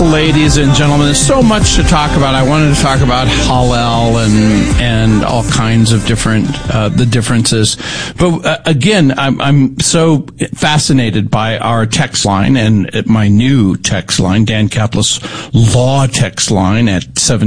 Ladies and gentlemen, there's so much to talk about. I wanted to talk about Hallel and all kinds of different the differences. But again, I'm so fascinated by our text line and my new text line, Dan Caplis Law text line at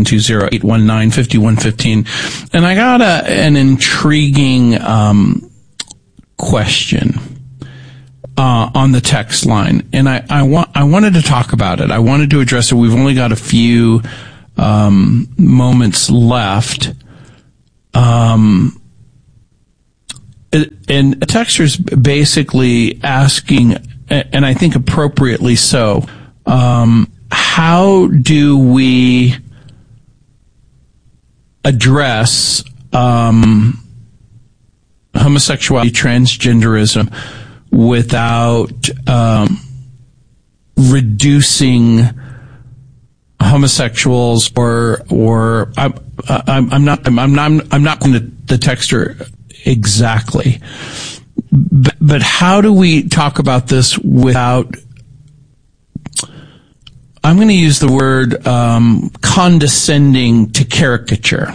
720-819-5115. And I got an intriguing question on the text line, and I wanted to talk about it. I wanted to address it. We've only got a few moments left. And a texter's basically asking, and I think appropriately so, how do we address homosexuality, transgenderism, without reducing homosexuals or I'm not going to the texter exactly, but how do we talk about this without, I'm going to use the word condescending to caricature.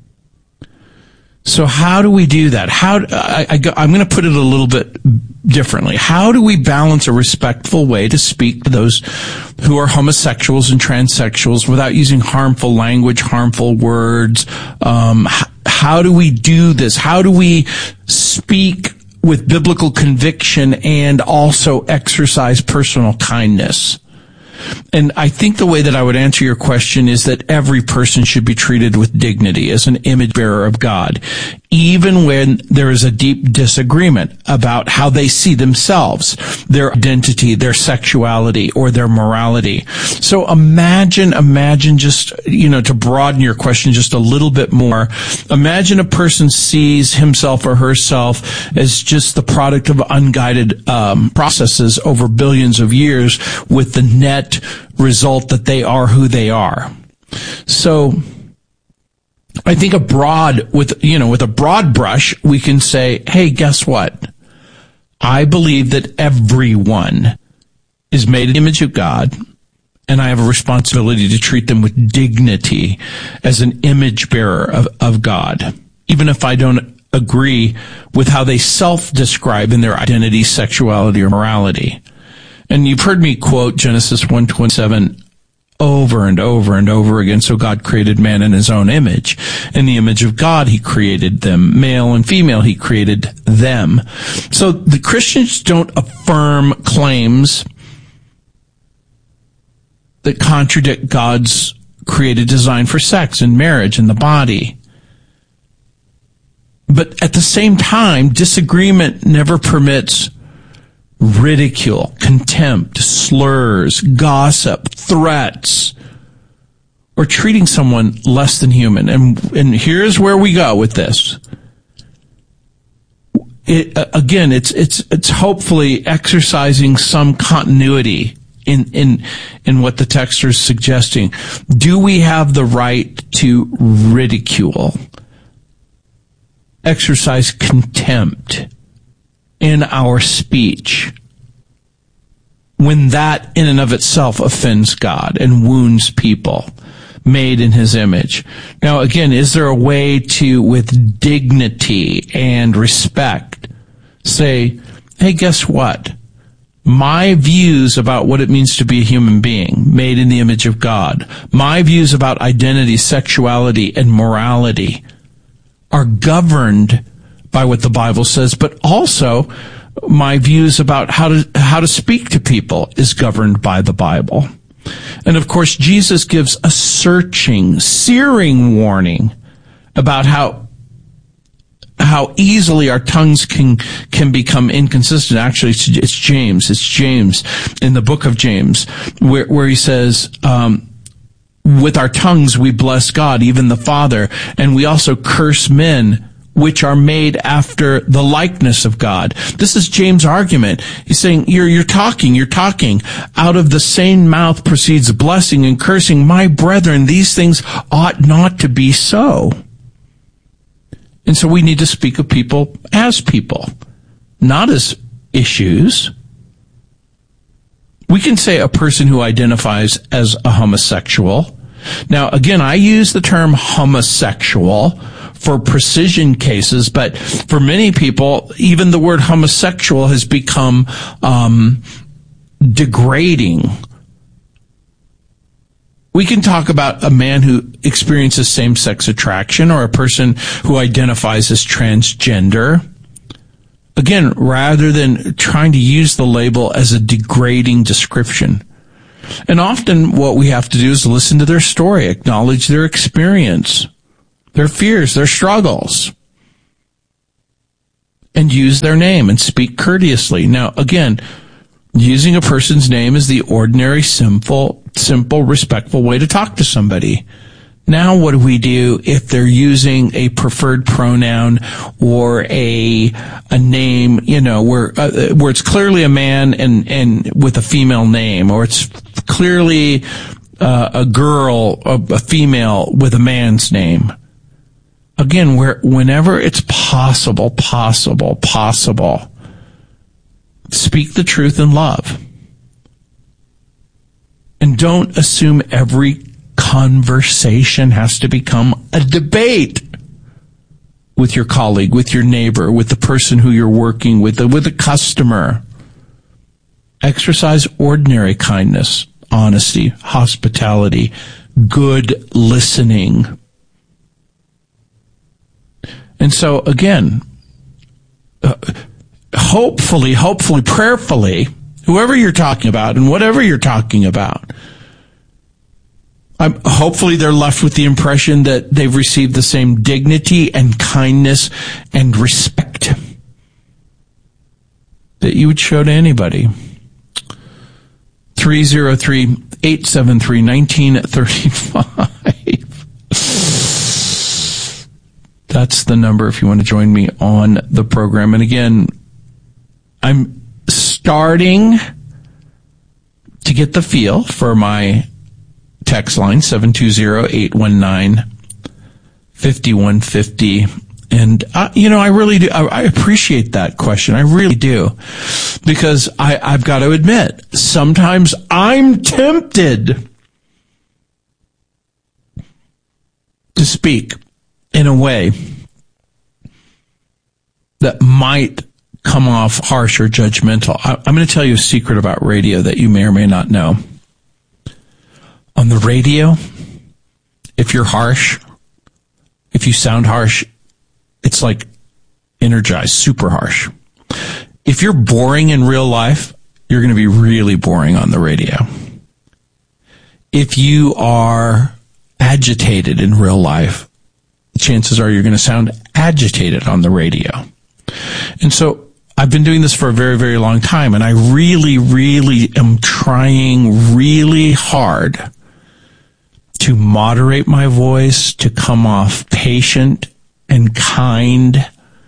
So how do we do that? I'm going to put it a little bit differently. How do we balance a respectful way to speak to those who are homosexuals and transsexuals without using harmful language, harmful words? How do we do this? How do we speak with biblical conviction and also exercise personal kindness? And I think the way that I would answer your question is that every person should be treated with dignity as an image bearer of God, even when there is a deep disagreement about how they see themselves, their identity, their sexuality, or their morality. So imagine just, to broaden your question just a little bit more, imagine a person sees himself or herself as just the product of unguided processes over billions of years, with the net result that they are who they are. So I think with a broad brush, we can say, hey, guess what? I believe that everyone is made in the image of God, and I have a responsibility to treat them with dignity as an image bearer of God, even if I don't agree with how they self-describe in their identity, sexuality, or morality. And you've heard me quote Genesis 1:27 over and over and over again. So God created man in his own image. In the image of God, he created them. Male and female, he created them. So the Christians don't affirm claims that contradict God's created design for sex and marriage and the body. But at the same time, disagreement never permits ridicule, contempt, slurs, gossip, threats, or treating someone less than human. And here's where we go with this. It's hopefully exercising some continuity in what the texter is suggesting. Do we have the right to ridicule, exercise contempt in our speech when that in and of itself offends God and wounds people made in his image? Now, again, is there a way to, with dignity and respect, say, hey, guess what? My views about what it means to be a human being made in the image of God, my views about identity, sexuality, and morality are governed by what the Bible says, but also my views about how to speak to people is governed by the Bible. And of course, Jesus gives a searing warning about how easily our tongues can become inconsistent. Actually, it's James in the book of James, where he says, with our tongues we bless God, even the Father, and we also curse men which are made after the likeness of God. This is James' argument. He's saying, you're talking. Out of the same mouth proceeds blessing and cursing. My brethren, these things ought not to be so. And so we need to speak of people, not as issues, We can say a person who identifies as a homosexual. Now, again, I use the term homosexual for precision cases, but for many people, even the word homosexual has become degrading. We can talk about a man who experiences same-sex attraction or a person who identifies as transgender. Again, rather than trying to use the label as a degrading description. And often what we have to do is listen to their story, acknowledge their experience, their fears, their struggles, and use their name and speak courteously. Now, again, using a person's name is the ordinary, simple, respectful way to talk to somebody. Now, what do we do if they're using a preferred pronoun or a name, where it's clearly a man and with a female name, or it's clearly a girl, a female with a man's name? Again, whenever it's possible, speak the truth in love. And don't assume every conversation has to become a debate with your colleague, with your neighbor, with the person who you're working with a customer. Exercise ordinary kindness, honesty, hospitality, good listening. And so, again, hopefully, prayerfully, whoever you're talking about and whatever you're talking about, hopefully they're left with the impression that they've received the same dignity and kindness and respect that you would show to anybody. 303-873-1935. That's the number if you want to join me on the program. And again, I'm starting to get the feel for my text line, 720-819-5150. And, I really do. I appreciate that question. I really do. Because I've got to admit, sometimes I'm tempted to speak in a way that might come off harsh or judgmental. I'm going to tell you a secret about radio that you may or may not know. On the radio, if you're harsh, if you sound harsh, it's like energized, super harsh. If you're boring in real life, you're going to be really boring on the radio. If you are agitated in real life, chances are you're going to sound agitated on the radio. And so I've been doing this for a very, very long time, and I really, really am trying really hard to moderate my voice, to come off patient and kind.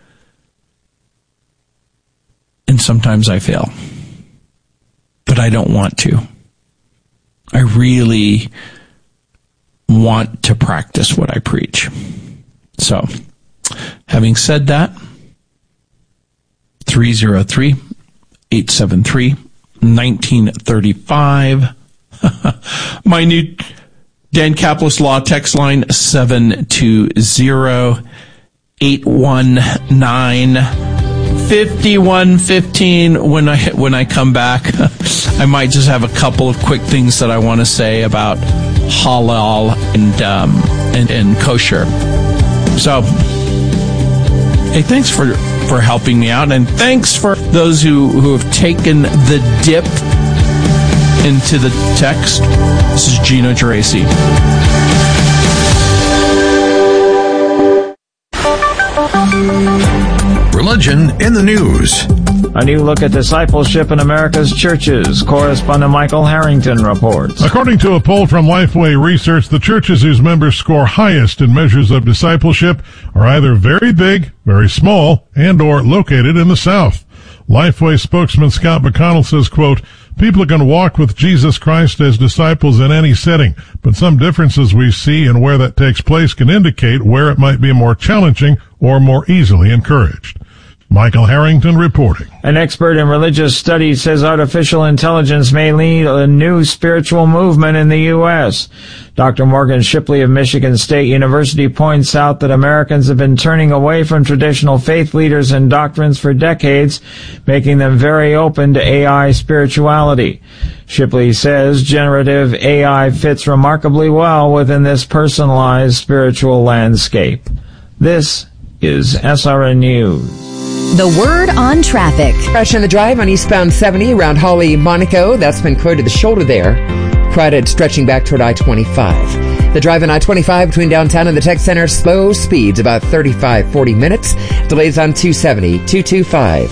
And sometimes I fail. But I don't want to. I really want to practice what I preach. So, having said that, 303-873-1935. My new Dan Caplis Law text line, 720-819-5115. When I come back, I might just have a couple of quick things that I want to say about halal and kosher. So, hey, thanks for helping me out, and thanks for those who have taken the dip into the text. This is Gino Geraci. Religion in the news. A new look at discipleship in America's churches. Correspondent Michael Harrington reports. According to a poll from Lifeway Research, the churches whose members score highest in measures of discipleship are either very big, very small, and or located in the South. Lifeway spokesman Scott McConnell says, quote, "People can walk with Jesus Christ as disciples in any setting, but some differences we see in where that takes place can indicate where it might be more challenging or more easily encouraged." Michael Harrington reporting. An expert in religious studies says artificial intelligence may lead a new spiritual movement in the U.S. Dr. Morgan Shipley of Michigan State University points out that Americans have been turning away from traditional faith leaders and doctrines for decades, making them very open to AI spirituality. Shipley says generative AI fits remarkably well within this personalized spiritual landscape. This is SRN News. The word on traffic. Crash on the drive on eastbound 70 around Holly, Monaco. That's been cleared to the shoulder there. Crowded stretching back toward I-25. The drive on I-25 between downtown and the tech center, slow speeds about 35-40 minutes. Delays on 270, 225.